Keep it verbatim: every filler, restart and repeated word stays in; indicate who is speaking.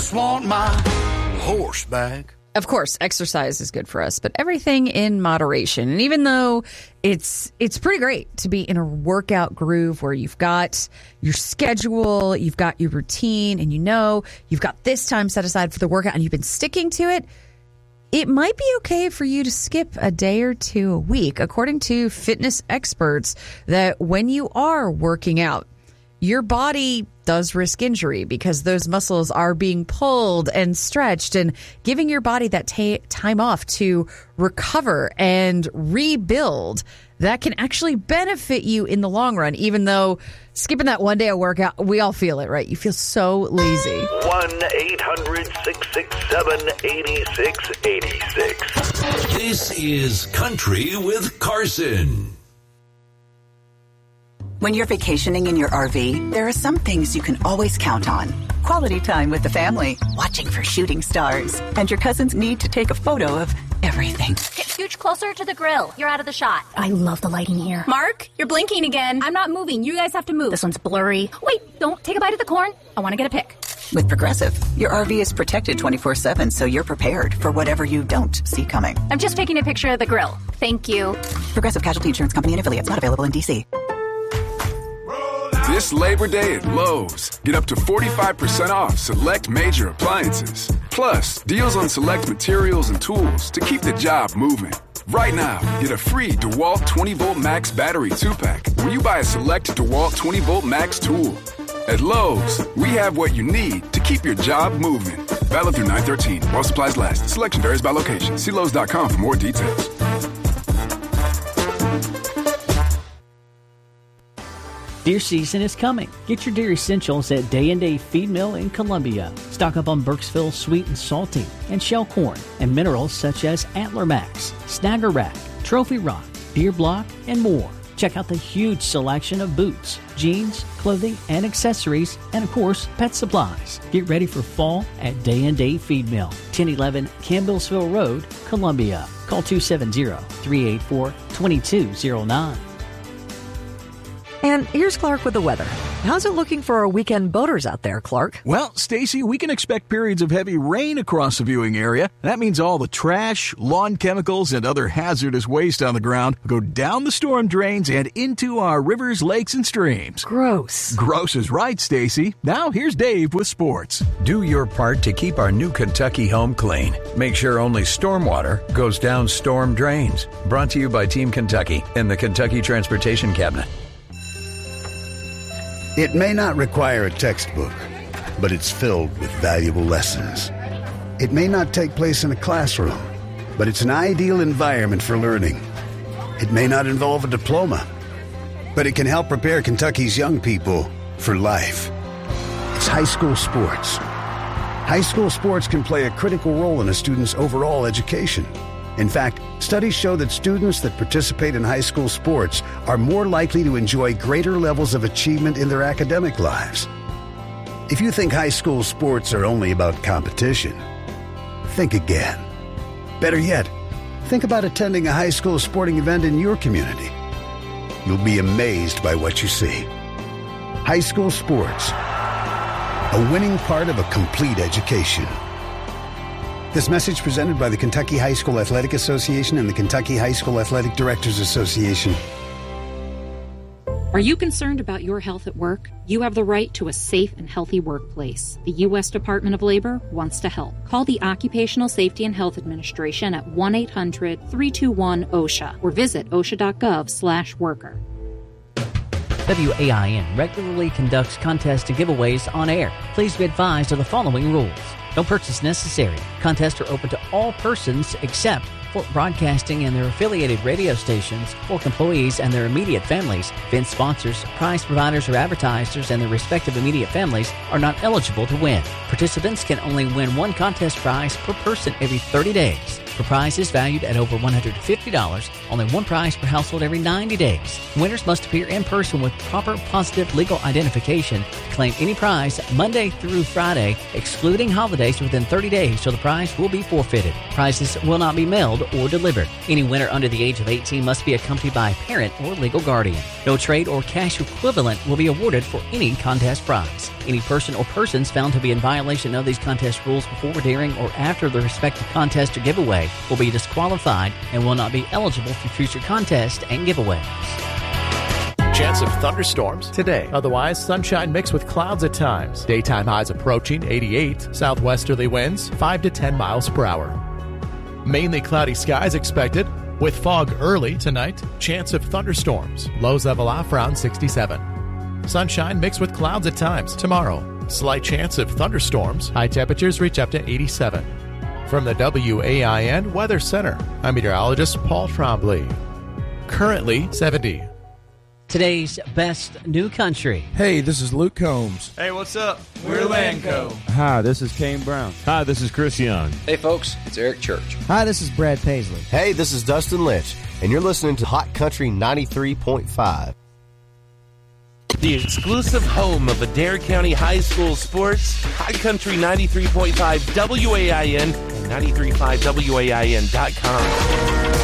Speaker 1: just want my horse back.
Speaker 2: Of course, exercise is good for us, but everything in moderation. And even though it's it's pretty great to be in a workout groove where you've got your schedule, you've got your routine, and you know you've got this time set aside for the workout and you've been sticking to it, it might be okay for you to skip a day or two a week. According to fitness experts, that when you are working out, your body does risk injury because those muscles are being pulled and stretched, and giving your body that ta- time off to recover and rebuild, that can actually benefit you in the long run, even though skipping that one day of workout, we all feel it, right? You feel so lazy.
Speaker 3: one eight hundred six six seven eight six eight six.
Speaker 4: This is Country with Carson.
Speaker 5: When you're vacationing in your R V, there are some things you can always count on. Quality time with the family, watching for shooting stars, and your cousin's need to take a photo of everything.
Speaker 6: Get scooch closer to the grill. You're out of the shot.
Speaker 7: I love the lighting here.
Speaker 6: Mark, you're blinking again. I'm not moving. You guys have to move.
Speaker 7: This one's blurry.
Speaker 6: Wait, don't take a bite of the corn. I want to get a pic.
Speaker 5: With Progressive, your R V is protected twenty-four seven, so you're prepared for whatever you don't see coming.
Speaker 6: I'm just taking a picture of the grill. Thank you.
Speaker 5: Progressive Casualty Insurance Company and affiliates, not available in D C.
Speaker 8: This Labor Day at Lowe's, get up to forty-five percent off select major appliances. Plus, deals on select materials and tools to keep the job moving. Right now, get a free DeWalt twenty volt Max battery two pack when you buy a select DeWalt twenty volt Max tool. At Lowe's, we have what you need to keep your job moving. Valid through nine thirteen while supplies last. Selection varies by location. See Lowe's dot com for more details.
Speaker 9: Deer season is coming. Get your deer essentials at Day and Day Feed Mill in Columbia. Stock up on Burkesville Sweet and Salty and shell corn and minerals such as Antler Max, Snagger Rack, Trophy Rock, Deer Block, and more. Check out the huge selection of boots, jeans, clothing, and accessories, and of course, pet supplies. Get ready for fall at Day and Day Feed Mill, ten eleven Campbellsville Road, Columbia. Call two seven zero, three eight four, two two zero nine.
Speaker 10: And here's Clark with the weather. How's it looking for our weekend boaters out there, Clark?
Speaker 11: Well, Stacy, we can expect periods of heavy rain across the viewing area. That means all the trash, lawn chemicals, and other hazardous waste on the ground go down the storm drains and into our rivers, lakes, and streams.
Speaker 10: Gross.
Speaker 11: Gross is right, Stacy. Now here's Dave with sports.
Speaker 12: Do your part to keep our new Kentucky home clean. Make sure only stormwater goes down storm drains. Brought to you by Team Kentucky and the Kentucky Transportation Cabinet.
Speaker 13: It may not require a textbook, but it's filled with valuable lessons. It may not take place in a classroom, but it's an ideal environment for learning. It may not involve a diploma, but it can help prepare Kentucky's young people for life. It's high school sports. High school sports can play a critical role in a student's overall education. In fact, studies show that students that participate in high school sports are more likely to enjoy greater levels of achievement in their academic lives. If you think high school sports are only about competition, think again. Better yet, think about attending a high school sporting event in your community. You'll be amazed by what you see. High school sports, a winning part of a complete education. This message presented by the Kentucky High School Athletic Association and the Kentucky High School Athletic Directors Association.
Speaker 14: Are you concerned about your health at work? You have the right to a safe and healthy workplace. The U S Department of Labor wants to help. Call the Occupational Safety and Health Administration at one eight hundred, three two one, OSHA or visit osha.gov slash worker.
Speaker 9: W A I N regularly conducts contests and giveaways on air. Please be advised of the following rules. No purchase necessary. Contests are open to all persons except for broadcasting and their affiliated radio stations, work employees and their immediate families. Event sponsors, prize providers, or advertisers and their respective immediate families are not eligible to win. Participants can only win one contest prize per person every thirty days. For prizes valued at over one hundred fifty dollars, only one prize per household every ninety days. Winners must appear in person with proper positive legal identification to claim any prize Monday through Friday, excluding holidays within thirty days, so the prize will be forfeited. Prizes will not be mailed or delivered. Any winner under the age of eighteen must be accompanied by a parent or legal guardian. No trade or cash equivalent will be awarded for any contest prize. Any person or persons found to be in violation of these contest rules before, during, or after the respective contest or giveaway will be disqualified and will not be eligible for future contests and giveaways.
Speaker 15: Chance of thunderstorms today. Otherwise, sunshine mixed with clouds at times. Daytime highs approaching eighty-eight. Southwesterly winds five to ten miles per hour. Mainly cloudy skies expected with fog early tonight. Chance of thunderstorms. Lows level off around sixty-seven. Sunshine mixed with clouds at times tomorrow. Slight chance of thunderstorms. High temperatures reach up to eighty-seven. From the W A I N Weather Center, I'm meteorologist Paul Trombley. Currently seventy.
Speaker 9: Today's best new country.
Speaker 16: Hey, this is Luke Combs.
Speaker 17: Hey, what's up? We're Lanco.
Speaker 16: Hi, this is Kane Brown.
Speaker 18: Hi, this is Chris Young.
Speaker 19: Hey, folks, it's Eric Church.
Speaker 20: Hi, this is Brad Paisley.
Speaker 21: Hey, this is Dustin Lynch, and you're listening to Hot Country ninety-three point five.
Speaker 22: The exclusive home of Adair County High School sports, Hot Country ninety-three point five W A I N and ninety-three point five W A I N dot com.